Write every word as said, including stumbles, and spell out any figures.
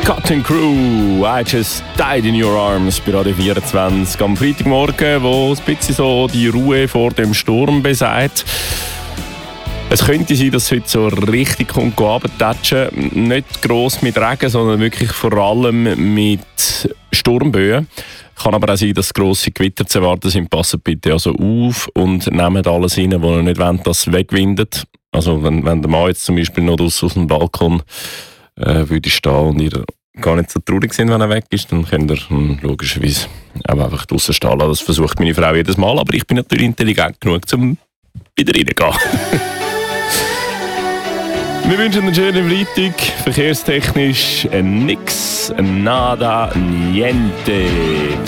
Cutting Crew, I Just Died in Your Arms bei Radio vierundzwanzig am Freitagmorgen, wo ein bisschen so die Ruhe vor dem Sturm besagt. Es könnte sein, dass es heute so richtig kommt, runtertatschen. Nicht gross mit Regen, sondern wirklich vor allem mit Sturmböen. Kann aber auch sein, dass grosse Gewitter zu erwarten sind. Passt bitte also auf und nehmt alles rein, wo ihr nicht wollt, dass es wegwindet. Also wenn, wenn der Mann jetzt zum Beispiel noch aus dem Balkon äh, würde stehen und ihr gar nicht so traurig sind, wenn er weg ist, dann könnt ihr hm, logischerweise auch einfach draussen stehen lassen. Das versucht meine Frau jedes Mal, aber ich bin natürlich intelligent genug, um wieder reingehen. Wir wünschen einen schönen Freitag. Verkehrstechnisch nix, nada, niente.